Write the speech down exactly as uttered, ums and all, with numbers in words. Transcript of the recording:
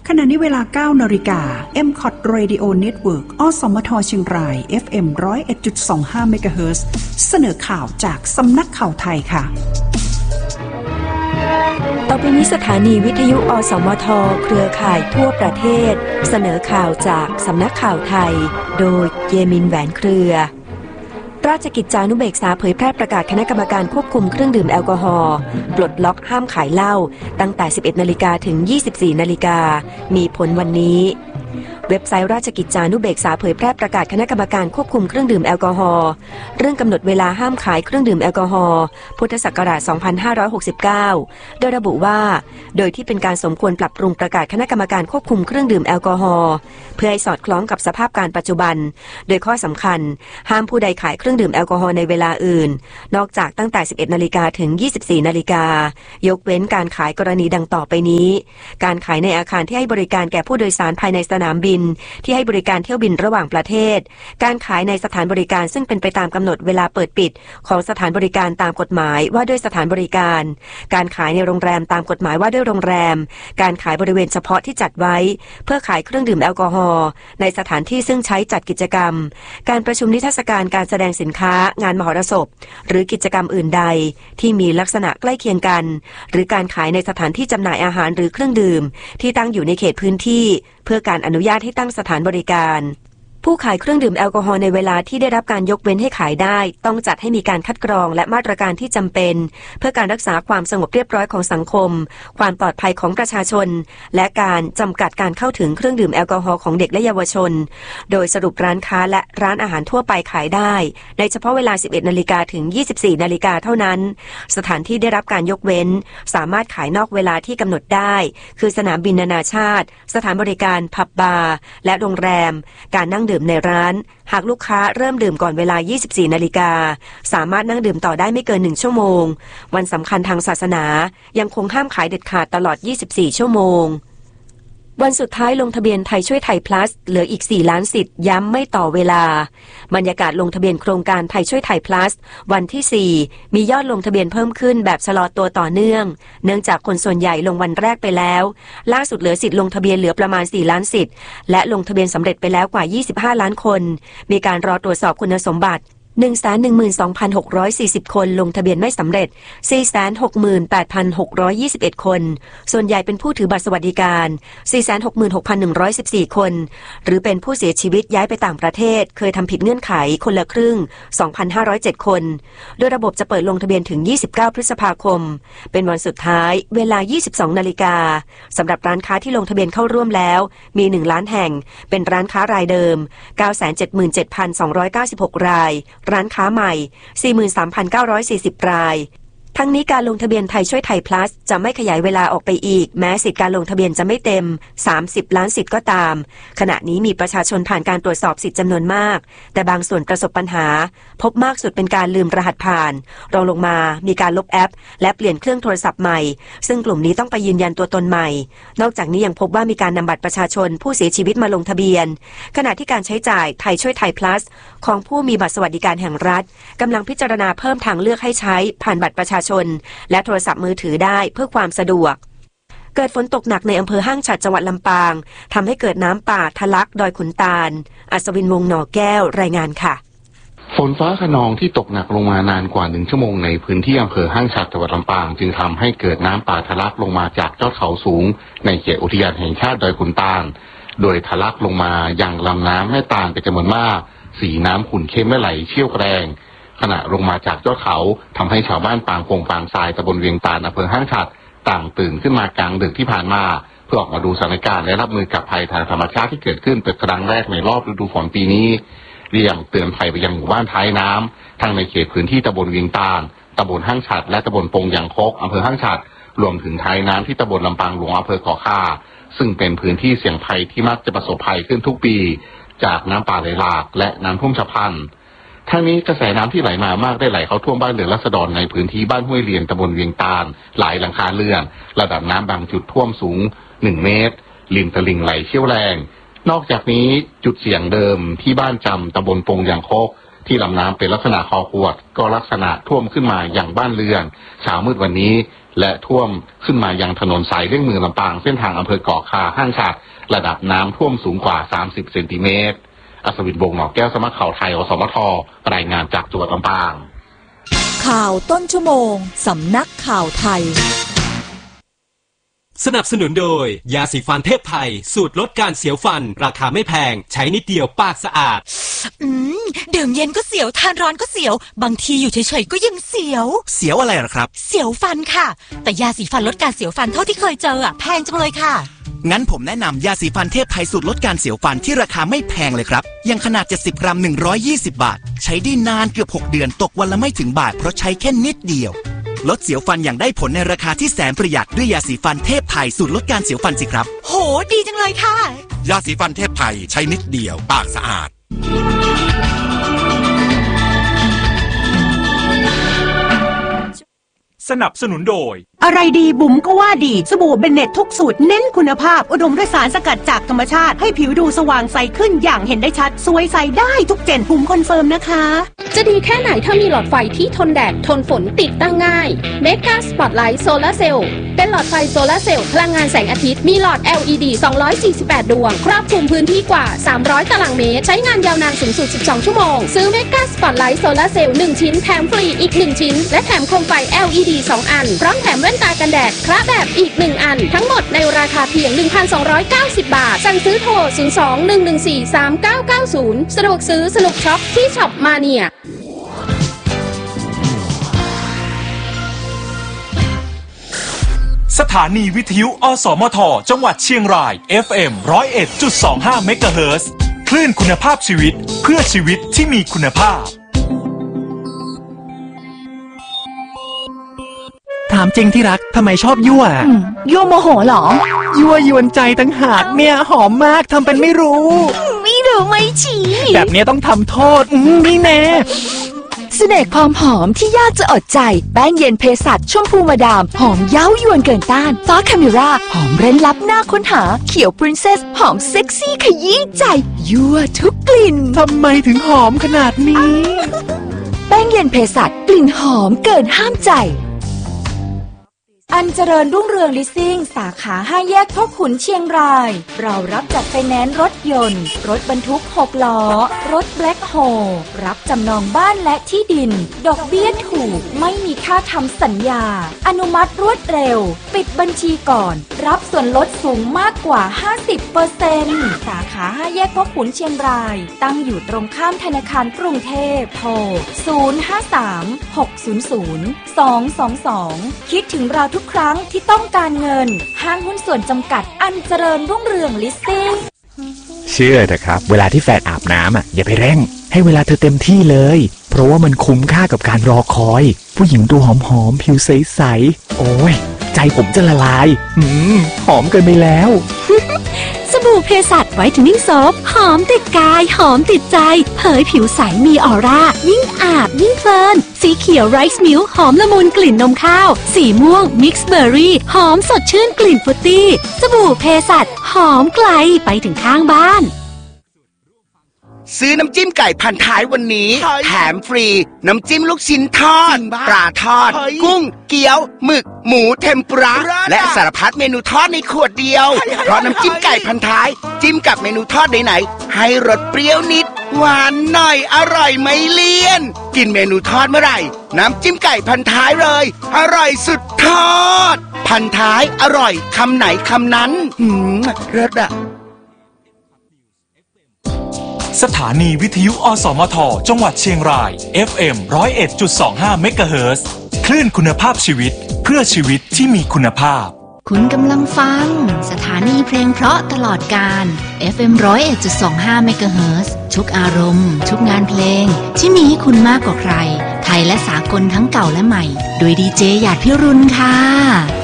ขณะนี้เวลา เก้านาฬิกา เอ็ม ซี โอ ที Radio Network อสมทเชียงราย เอฟ เอ็ม หนึ่งศูนย์เอ็ดจุดสองห้า เมกะเฮิรตซ์เสนอข่าวจากสำนักข่าวไทยค่ะต่อไปนี้สถานีวิทยุอสมทเครือข่ายทั่วประเทศเสนอข่าวจากสำนักข่าวไทยโดยเยมินแหวนเครือราชกิจจานุเบกษาเผยแพร่ประกาศคณะกรรมการควบคุมเครื่องดื่มแอลกอฮอล์ปลดล็อกห้ามขายเหล้าตั้งแต่ สิบเอ็ดนาฬิกา ถึง ยี่สิบสี่นาฬิกามีผลวันนี้เว็บไซต์ราชกิจจานุเบกษาเผยแพร่ประกาศคณะกรรมการควบคุมเครื่องดื่มแอลกอฮอล์เรื่องกำหนดเวลาห้ามขายเครื่องดื่มแอลกอฮอล์พุทธศักราช สองพันห้าร้อยหกสิบเก้า โดยระบุว่าโดยที่เป็นการสมควรปรับปรุงประกาศคณะกรรมการควบคุมเครื่องดื่มแอลกอฮอล์เพื่อให้สอดคล้องกับสภาพการปัจจุบันโดยข้อสำคัญห้ามผู้ใดขายเครื่องดื่มแอลกอฮอล์ในเวลาอื่นนอกจากตั้งแต่ สิบเอ็ดนาฬิกา ถึง ยี่สิบสี่นาฬิกายกเว้นการขายกรณีดังต่อไปนี้การขายในอาคารที่ให้บริการแก่ผู้โดยสารภายในสนามบินที่ให้บริการเที่ยวบินระหว่างประเทศการขายในสถานบริการซึ่งเป็นไปตามกำหนดเวลาเปิดปิดของสถานบริการตามกฎหมายว่าด้วยสถานบริการการขายในโรงแรมตามกฎหมายว่าด้วยโรงแรมการขายบริเวณเฉพาะที่จัดไว้เพื่อขายเครื่องดื่มแอลกอฮอล์ในสถานที่ซึ่งใช้จัดกิจกรรมการประชุมนิทรรศการการแสดงสินค้างานมหรสพหรือกิจกรรมอื่นใดที่มีลักษณะใกล้เคียงกันหรือการขายในสถานที่จำหน่ายอาหารหรือเครื่องดื่มที่ตั้งอยู่ในเขตพื้นที่เพื่อการอนุญาตให้ตั้งสถานบริการผู้ขายเครื่องดื่มแอลกอฮอล์ในเวลาที่ได้รับการยกเว้นให้ขายได้ต้องจัดให้มีการคัดกรองและมาตรการที่จำเป็นเพื่อการรักษาความสงบเรียบร้อยของสังคมความปลอดภัยของประชาชนและการจำกัดการเข้าถึงเครื่องดื่มแอลกอฮอล์ของเด็กและเยาวชนโดยสรุปร้านค้าและร้านอาหารทั่วไปขายได้ในเฉพาะเวลา สิบเอ็ดนาฬิกา ถึง ยี่สิบสี่นาฬิกาเท่านั้นสถานที่ได้รับการยกเว้นสามารถขายนอกเวลาที่กำหนดได้คือสนามบินนานาชาติสถานบริการผับบาร์และโรงแรมการนั่งดื่มในร้านหากลูกค้าเริ่มดื่มก่อนเวลา ยี่สิบสี่นาฬิกาสามารถนั่งดื่มต่อได้ไม่เกินหนึ่งชั่วโมงวันสำคัญทางศาสนายังคงห้ามขายเด็ดขาดตลอดยี่สิบสี่ชั่วโมงวันสุดท้ายลงทะเบียนไทยช่วยไทย plus เหลืออีกสี่ล้านสิทธิ์ย้ำไม่ต่อเวลาบรรยากาศลงทะเบียนโครงการไทยช่วยไทย plus วันที่สี่มียอดลงทะเบียนเพิ่มขึ้นแบบชะลอตัวต่อเนื่องเนื่องจากคนส่วนใหญ่ลงวันแรกไปแล้วล่าสุดเหลือสิทธิ์ลงทะเบียนเหลือประมาณสี่ล้านสิทธิ์และลงทะเบียนสำเร็จไปแล้วกว่ายี่สิบห้าล้านคนมีการรอตรวจสอบคุณสมบัติหนึ่งแสนหนึ่งหมื่นสองพันหกร้อยสี่สิบ คนลงทะเบียนไม่สำเร็จ สี่แสนหกหมื่นแปดพันหกร้อยยี่สิบเอ็ด คนส่วนใหญ่เป็นผู้ถือบัตรสวัสดิการ สี่แสนหกหมื่นหกพันหนึ่งร้อยสิบสี่ คนหรือเป็นผู้เสียชีวิตย้ายไปต่างประเทศเคยทำผิดเงื่อนไขคนละครึ่ง สองพันห้าร้อยเจ็ด คนโดยระบบจะเปิดลงทะเบียนถึงยี่สิบเก้าพฤษภาคมเป็นวันสุดท้ายเวลา ยี่สิบสองนาฬิกาสำหรับร้านค้าที่ลงทะเบียนเข้าร่วมแล้วมีหนึ่งล้านแห่งเป็นร้านค้ารายเดิม เก้าแสนเจ็ดหมื่นเจ็ดพันสองร้อยเก้าสิบหก รายร้านค้าใหม่สี่หมื่นสามพันเก้าร้อยสี่สิบ รายทั้งนี้การลงทะเบียนไทยช่วยไทย plus จะไม่ขยายเวลาออกไปอีกแม้สิทธิการลงทะเบียนจะไม่เต็มสามสิบล้านสิทธิ์ก็ตามขณะนี้มีประชาชนผ่านการตรวจสอบสิทธิ์จำนวนมากแต่บางส่วนประสบปัญหาพบมากสุดเป็นการลืมรหัสผ่านรองลงมามีการลบแอปและเปลี่ยนเครื่องโทรศัพท์ใหม่ซึ่งกลุ่มนี้ต้องไปยืนยันตัวตนใหม่นอกจากนี้ยังพบว่ามีการนำบัตรประชาชนผู้เสียชีวิตมาลงทะเบียนขณะที่การใช้จ่ายไทยช่วยไทย plus ของผู้มีบัตรสวัสดิการแห่งรัฐกำลังพิจารณาเพิ่มทางเลือกให้ใช้ผ่านบัตรประชาชนและโทรศัพท์มือถือได้เพื่อความสะดวกเกิดฝนตกหนักในอำเภอห้างฉัตรจังหวัดลำปางทำให้เกิดน้ำป่าทะลักดอยขุนตาลอัศวินวงศ์หน่อแก้วรายงานค่ะฝนฟ้าคะนองที่ตกหนักลงมานานกว่าหนึ่งชั่วโมงในพื้นที่อำเภอห้างฉัตรจังหวัดลำปางจึงทำให้เกิดน้ำป่าทะลักลงมาจากยอดเขาสูงในเขตอุทยานแห่งชาติดอยขุนตาลโดยทะลักลงมายังลำน้ำแม่ตาลเป็นจำนวนมากสีน้ำขุ่นเข้มและไหลเชี่ยวแรงขณะลงมาจากยอดเขาทำให้ชาวบ้านปางคงปางทรายตำบลเวียงตาลอำเภอห้างฉัตรต่างตื่นขึ้นมากลางดึกที่ผ่านมาเพื่อออกมาดูสถานการณ์และรับมือกับภัยทางธรรมชาติที่เกิดขึ้นเป็นครั้งแรกในรอบฤดูฝนปีนี้เรียงเตือนภัยไปยังหมู่บ้านท้ายน้ำทั้งในเขตพื้นที่ตำบลเวียงตาลตำบลห้างฉัตรและตำบลปงยางคกอำเภอห้างฉัตรรวมถึงท้ายน้ำที่ตำบลลำปางหลวงอำเภอขอค่าซึ่งเป็นพื้นที่เสี่ยงภัยที่มักจะประสบภัยขึ้นทุกปีจากน้ำป่าไหลหลากและน้ำท่วมฉับพลันทั้งนี้กระแสน้ำที่ไหลมามากได้ไหลเข้าท่วมบ้านเรือนราษฎรในพื้นที่บ้านห้วยเลียนตำบลเวียงตาลหลายหลังคาเรือนระดับน้ำบางจุดท่วมสูงหนึ่งเมตรริมตลิ่งไหลเชี่ยวแรงนอกจากนี้จุดเสี่ยงเดิมที่บ้านจำตำบลปงยางคกท ที่ลำน้ำเป็นลักษณะคอขวดก็ลักษณะท่วมขึ้นมาอย่างบ้านเรือนเช้ามืดวันนี้และท่วมขึ้นมายังถนนสายเลี่ยงเมืองลำปางเส้นทางอำเภอเกาะคาห้างฉากระดับน้ำท่วมสูงกว่าสามสิบเซนติเมตรอัศวินวงศ์หนองแก้วสำนักข่าวไทยอสมทรายงานจากจังหวัดลำปางข่าวต้นชั่วโมงสำนักข่าวไทยสนับสนุนโดยยาสีฟันเทพไทยสูตรลดการเสียวฟันราคาไม่แพงใช้นิดเดียวปากสะอาดอืมดื่มเย็นก็เสียวทานร้อนก็เสียวบางทีอยู่เฉยๆก็ยังเสียวเสียวอะไรหรอครับเสียวฟันค่ะแต่ยาสีฟันลดการเสียวฟันเท่าที่เคยเจออ่ะแพงจังเลยค่ะงั้นผมแนะนำยาสีฟันเทพไทยสูตรลดการเสียวฟันที่ราคาไม่แพงเลยครับยังขนาดเจ็ดสิบกรัมหนึ่งร้อยยี่สิบบาทใช้ได้นานเกือบหกเดือนตกวันละไม่ถึงบาทเพราะใช้แค่นิดเดียวลดเสียวฟันอย่างได้ผลในราคาที่แสนประหยัดด้วยยาสีฟันเทพไทยสูตรลดการเสียวฟันสิครับโหดีจังเลยค่ะยาสีฟันเทพไทยใช้นิดเดียวปากสะอาดสนับสนุนโดยอะไรดีบุ๋มก็ว่าดีสบู่เบนเน็ตทุกสูตรเน้นคุณภาพอุดมด้วยสารสกัดจากธรรมชาติให้ผิวดูสว่างใสขึ้นอย่างเห็นได้ชัดสวยใสได้ทุกเจนบุ๋มคอนเฟิร์มนะคะจะดีแค่ไหนถ้ามีหลอดไฟที่ทนแดดทนฝนติดตั้งง่ายเมกาสปอตไลท์โซลาร์เซลล์เป็นหลอดไฟโซลาร์เซลล์พลังงานแสงอาทิตย์มีหลอด แอล อี ดี สองร้อยสี่สิบแปดดวงครอบคลุมพื้นที่กว่าสามร้อยตารางเมตรใช้งานยาวนานสูงสุดสิบสองชั่วโมงซื้อเมกาสปอตไลท์โซลาร์เซลล์หนึ่งชิ้นแถมฟรีอีกหนึ่งชิ้นและแถมโคมไฟ แอล อี ดี สองอันพร้อมแถมแว่นตากันแดดคละแบบอีกหนึ่งอันทั้งหมดในราคาเพียง หนึ่งพันสองร้อยเก้าสิบ บาทสั่งซื้อโทรศูนย์ สอง หนึ่ง หนึ่ง สี่ สาม เก้า เก้า ศูนย์สะดวกซื้อสนุกช็อปที่ช็อปมาเนียสถานีวิทยุอสมทจังหวัดเชียงราย เอฟ เอ็ม หนึ่งศูนย์เอ็ดจุดสองห้า เมกะเฮิรตซ์คลื่นคุณภาพชีวิตเพื่อชีวิตที่มีคุณภาพถามจริงที่รักทำไมชอบยั่วยั่วโมโหหรอยั่วยวนใจตั้งหากเนี่ยหอมมากทำเป็นไม่รู้ไม่รู้ไม่ชี้แบบนี้ต้องทำโทษนี่แน่เสน่ห์ความหอมที่ยากจะอดใจแป้งเย็นเภสัชชมพูมาดามหอมเย้ายวนเกินต้านฟ้าคาเมราหอมเร้นลับน่าค้นหาเขียวปรินเซสหอมเซ็กซี่ขยี้ใจยั่วทุกกลิ่นทำไมถึงหอมขนาดนี้แป้งเย็นเภสัชกลิ่นหอมเกินห้ามใจอันเจริญรุ่งเรืองลิสซิ่งสาขาห้าแยกพ่อขุนเชียงรายเรารับจัดไฟแนนซ์รถยนต์รถบรรทุกหกล้อรถแบล็คโฮลรับจำนองบ้านและที่ดินดอกเบี้ยถูกไม่มีค่าทำสัญญาอนุมัติรวดเร็วปิดบัญชีก่อนรับส่วนลดสูงมากกว่า ห้าสิบเปอร์เซ็นต์ สาขาห้าแยกพ่อขุนเชียงรายตั้งอยู่ตรงข้ามธนาคารกรุงเทพโทรศูนย์ ห้า สาม หก ศูนย์ ศูนย์ สอง สอง สองคิดถึงเราทุกครั้งที่ต้องการเงินห้างหุ้นส่วนจำกัดอันเจริญรุ่งเรืองลิสซิ่งเชื่อเถอะครับเวลาที่แฟนอาบน้ำอ่ะอย่าไปเร่งให้เวลาเธอเต็มที่เลยเพราะว่ามันคุ้มค่ากับการรอคอยผู้หญิงดูหอมๆผิวใสๆโอ้ยใจผมจะละลายอืมหอมเกินไปแล้วสบู่เภสัชไวท์เทนนิ่งโซฟหอมติดกายหอมติดใจเผยผิวใสมีออร่ายิ่งอาบยิ่งเพลินสีเขียวไรซ์มิลค์หอมละมุนกลิ่นนมข้าวสีม่วงมิกซ์เบอร์รี่หอมสดชื่นกลิ่นฟรุตตี้สบู่เภสัชหอมไกลไปถึงข้างบ้านซื้อน้ำจิ้มไก่พันท้ายวันนี้แถมฟรีน้ำจิ้มลูกชิ้นทอดปลาทอดกุ้งเกี๊ยวหมึกหมูเทมปุระและสารพัดเมนูทอดในขวดเดียวเพราะน้ำจิ้มไก่พันท้ายจิ้มกับเมนูทอดไหนๆให้รสเปรี้ยวนิดหวานหน่อยอร่อยไม่เลี่ยนกินเมนูทอดเมื่อไหร่น้ำจิ้มไก่พันท้ายเลยอร่อยสุดทอดพันท้ายอร่อยคำไหนคำนั้นหืมเลิศอะสถานีวิทยุอสมทจังหวัดเชียงราย เอฟ เอ็ม หนึ่งศูนย์เอ็ดจุดสองห้า เมกะเฮิรตซ์คลื่นคุณภาพชีวิตเพื่อชีวิตที่มีคุณภาพคุณกำลังฟังสถานีเพลงเพราะตลอดกาล เอฟ เอ็ม หนึ่งศูนย์เอ็ดจุดสองห้า เมกะเฮิรตซ์ทุกอารมณ์ทุกงานเพลงที่มีให้คุณมากกว่าใครไทยและสากลทั้งเก่าและใหม่โดยดีเจหยาดพิรุณค่ะ